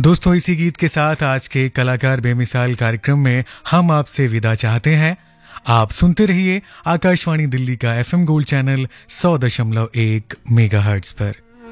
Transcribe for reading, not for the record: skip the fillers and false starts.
दोस्तों, इसी गीत के साथ आज के कलाकार बेमिसाल कार्यक्रम में हम आपसे विदा चाहते हैं। आप सुनते रहिए आकाशवाणी दिल्ली का FM गोल्ड चैनल 100.1 मेगाहर्ट्ज पर।